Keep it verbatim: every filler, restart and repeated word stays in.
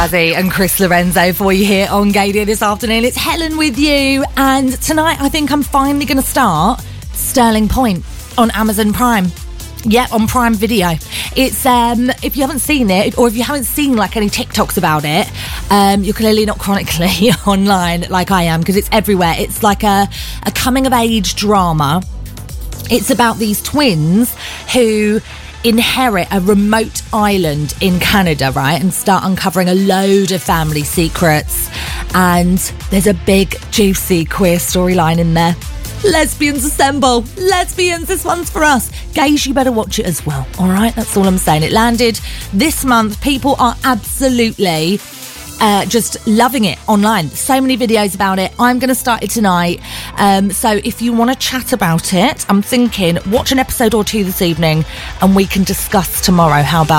Azzy and Chris Lorenzo for you here on Gaydio this afternoon. It's Helen with you, and tonight I think I'm finally going to start Sterling Point on Amazon Prime. Yep, on Prime Video. It's, um, if you haven't seen it, or if you haven't seen like any TikToks about it, um, you're clearly not chronically online like I am, because it's everywhere. It's like a, a coming of age drama. It's about these twins who inherit a remote island in Canada, right, and start uncovering a load of family secrets. And there's a big, juicy queer storyline in there. Lesbians assemble. Lesbians, this one's for us. Gays, you better watch it as well, all right? That's all I'm saying. It landed this month. People are absolutely uh, just loving it online. So many videos about it. I'm going to start it tonight. Um, so if you want to chat about it, I'm thinking watch an episode or two this evening and we can discuss tomorrow. How about